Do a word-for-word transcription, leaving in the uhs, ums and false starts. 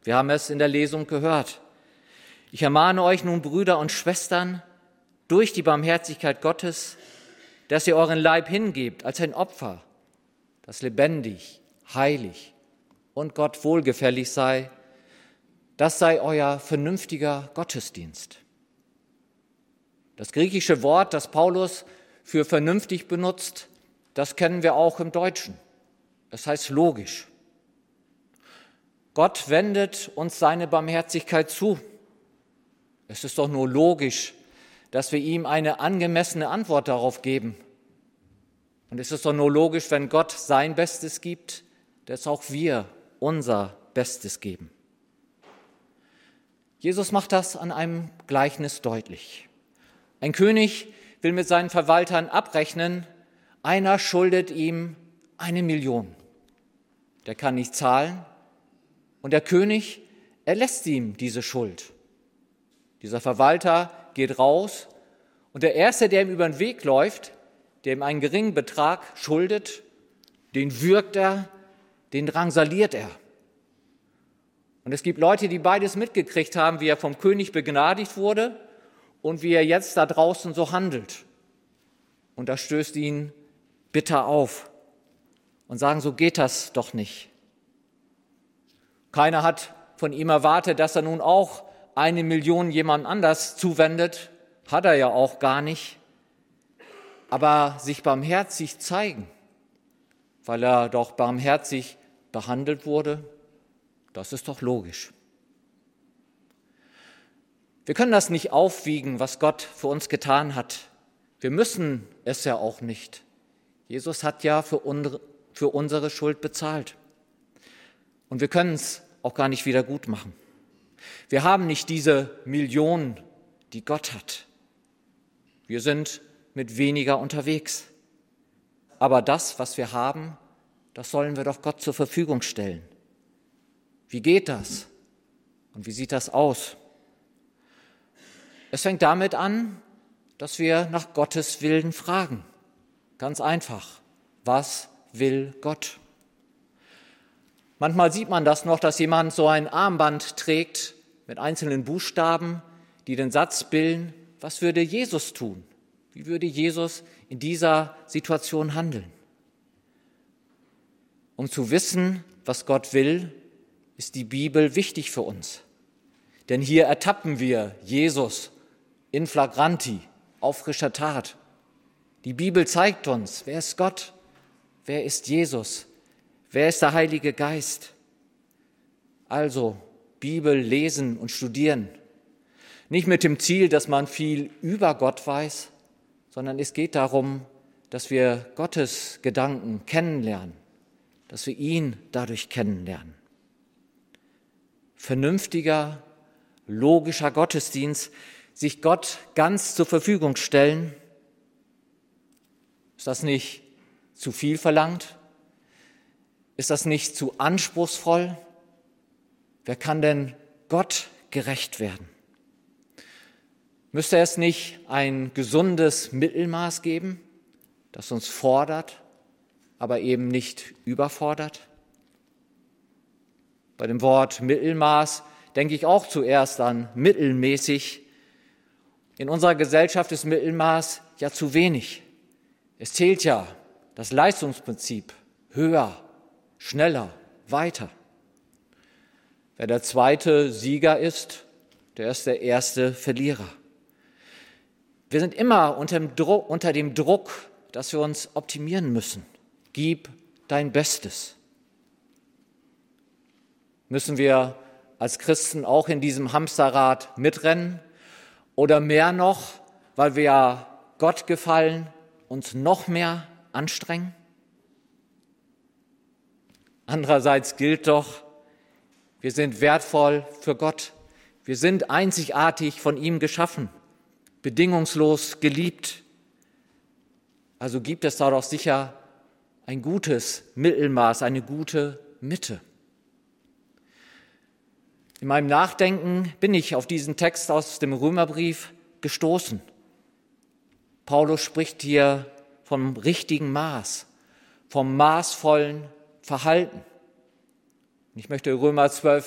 Wir haben es in der Lesung gehört. Ich ermahne euch nun, Brüder und Schwestern, durch die Barmherzigkeit Gottes, dass ihr euren Leib hingebt als ein Opfer, das lebendig, heilig und Gott wohlgefällig sei. Das sei euer vernünftiger Gottesdienst. Das griechische Wort, das Paulus für vernünftig benutzt, das kennen wir auch im Deutschen. Es heißt logisch. Gott wendet uns seine Barmherzigkeit zu. Es ist doch nur logisch, dass wir ihm eine angemessene Antwort darauf geben. Und es ist doch nur logisch, wenn Gott sein Bestes gibt, dass auch wir unser Bestes geben. Jesus macht das an einem Gleichnis deutlich. Ein König will mit seinen Verwaltern abrechnen, einer schuldet ihm eine Million. Der kann nicht zahlen und der König erlässt ihm diese Schuld. Dieser Verwalter geht raus und der Erste, der ihm über den Weg läuft, der ihm einen geringen Betrag schuldet, den würgt er, den drangsaliert er. Und es gibt Leute, die beides mitgekriegt haben, wie er vom König begnadigt wurde und wie er jetzt da draußen so handelt. Und das stößt ihn bitter auf und sagen, so geht das doch nicht. Keiner hat von ihm erwartet, dass er nun auch eine Million jemand anders zuwendet, hat er ja auch gar nicht. Aber sich barmherzig zeigen, weil er doch barmherzig behandelt wurde, das ist doch logisch. Wir können das nicht aufwiegen, was Gott für uns getan hat. Wir müssen es ja auch nicht. Jesus hat ja für unsere Schuld bezahlt. Und wir können es auch gar nicht wieder gut machen. Wir haben nicht diese Millionen, die Gott hat. Wir sind mit weniger unterwegs. Aber das, was wir haben, das sollen wir doch Gott zur Verfügung stellen. Wie geht das? Und wie sieht das aus? Es fängt damit an, dass wir nach Gottes Willen fragen. Ganz einfach. Was will Gott? Manchmal sieht man das noch, dass jemand so ein Armband trägt mit einzelnen Buchstaben, die den Satz bilden, was würde Jesus tun? Wie würde Jesus in dieser Situation handeln? Um zu wissen, was Gott will, ist die Bibel wichtig für uns. Denn hier ertappen wir Jesus in flagranti, auf frischer Tat. Die Bibel zeigt uns, wer ist Gott, wer ist Jesus, wer ist der Heilige Geist. Also Bibel lesen und studieren. Nicht mit dem Ziel, dass man viel über Gott weiß, sondern es geht darum, dass wir Gottes Gedanken kennenlernen, dass wir ihn dadurch kennenlernen. Vernünftiger, logischer Gottesdienst, sich Gott ganz zur Verfügung stellen. Ist das nicht zu viel verlangt? Ist das nicht zu anspruchsvoll? Wer kann denn Gott gerecht werden? Müsste es nicht ein gesundes Mittelmaß geben, das uns fordert, aber eben nicht überfordert? Bei dem Wort Mittelmaß denke ich auch zuerst an mittelmäßig. In unserer Gesellschaft ist Mittelmaß ja zu wenig. Es zählt ja das Leistungsprinzip: höher, schneller, weiter. Wer der zweite Sieger ist, der ist der erste Verlierer. Wir sind immer unter dem Druck, unter dem Druck, dass wir uns optimieren müssen. Gib dein Bestes. Müssen wir als Christen auch in diesem Hamsterrad mitrennen oder mehr noch, weil wir ja Gott gefallen, uns noch mehr anstrengen? Andererseits gilt doch, wir sind wertvoll für Gott. Wir sind einzigartig von ihm geschaffen, bedingungslos geliebt. Also gibt es da doch sicher ein gutes Mittelmaß, eine gute Mitte. In meinem Nachdenken bin ich auf diesen Text aus dem Römerbrief gestoßen. Paulus spricht hier vom richtigen Maß, vom maßvollen Verhalten. Ich möchte Römer zwölf